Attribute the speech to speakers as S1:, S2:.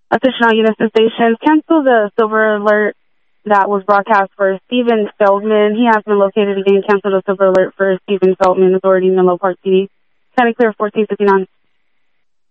S1: Attention all units and stations. Cancel the silver alert that was broadcast for Stephen Feldman. He has been located again. Cancel the silver alert for Stephen Feldman, Authority, Menlo Park City. County clear 1459.